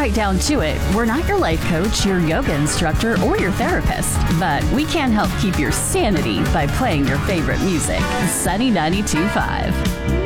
right down to it, we're not your life coach, your yoga instructor, or your therapist, but we can help keep your sanity by playing your favorite music. Sunny 92.5.